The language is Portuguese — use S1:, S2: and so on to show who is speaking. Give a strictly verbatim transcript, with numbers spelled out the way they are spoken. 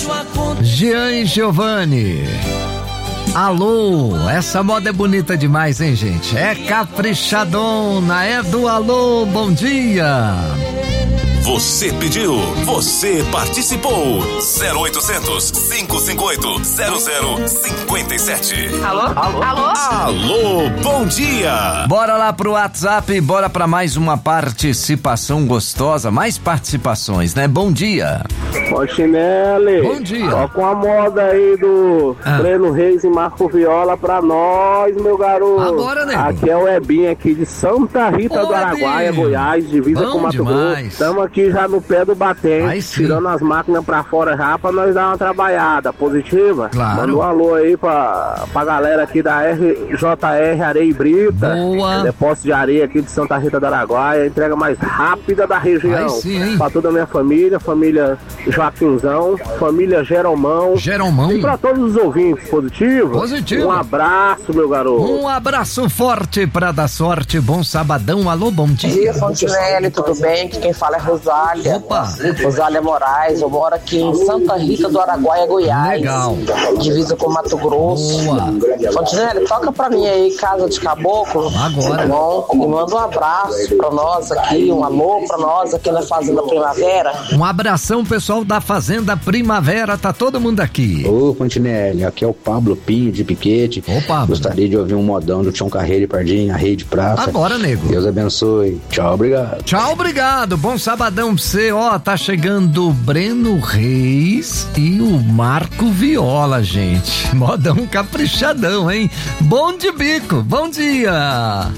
S1: Jean e Giovanni. Alô, essa moda é bonita demais, hein, gente? É caprichadona, é do alô, bom dia.
S2: Você pediu, você participou. zero oitocentos, cinco cinco oito, zero zero cinco sete.
S3: Alô? Alô? Alô?
S2: Alô, bom dia.
S1: Bora lá pro WhatsApp, bora pra mais uma participação gostosa, mais participações, né? Bom dia.
S4: Ó, Chinele.
S1: Bom dia.
S4: Ó, com a moda aí do
S1: Ah.
S4: Breno Reis e Marco Viola pra nós, meu garoto.
S1: Agora, nego.
S4: Aqui é o Ebinho aqui de Santa Rita
S1: Ô,
S4: do Araguaia,
S1: Ebinho.
S4: Goiás, divisa
S1: Bom
S4: com Mato
S1: demais.
S4: Grosso. Estamos aqui já no pé do
S1: Aí
S4: batente,
S1: sim.
S4: tirando as máquinas pra fora já pra nós dar uma trabalhada positiva.
S1: Claro.
S4: Manda um alô aí pra, pra galera aqui da R J R Areia e Brita.
S1: Boa.
S4: Depósito de areia aqui de Santa Rita do Araguaia, entrega mais rápida da região.
S1: Aí sim, hein?
S4: Pra toda a minha família, família Joaquinzão, família Geromão.
S1: Geromão.
S4: E pra todos os ouvintes, positivo?
S1: Positivo.
S4: Um abraço, meu garoto.
S1: Um abraço forte pra dar sorte, bom sabadão, alô, bom
S5: Bom dia,
S1: dia.
S5: Fontinelli, tudo bem? Que quem fala é Rosália.
S1: Opa.
S5: Rosália Moraes, eu moro aqui em Santa Rita do Araguaia, Goiás.
S1: Legal.
S5: Divisa com Mato Grosso.
S1: Boa.
S5: Fontinelli, toca pra mim aí, Casa de Caboclo.
S1: Agora.
S5: Tá bom? E manda um abraço pra nós aqui, um alô pra nós aqui na Fazenda Primavera.
S1: Um abração, pessoal da Fazenda Primavera, tá todo mundo aqui.
S6: Ô, Fontinelli, aqui é o Pablo Pinho de Piquete.
S1: Ô, Pablo.
S6: Gostaria de ouvir um modão do Tião Carreiro e Pardinho, a Rei de Praça.
S1: Agora, nego.
S6: Deus abençoe. Tchau, obrigado.
S1: Tchau, obrigado. Bom sabadão pra você. Ó, tá chegando o Breno Reis e o Marco Viola, gente. Modão caprichadão, hein? Bom de bico. Bom dia.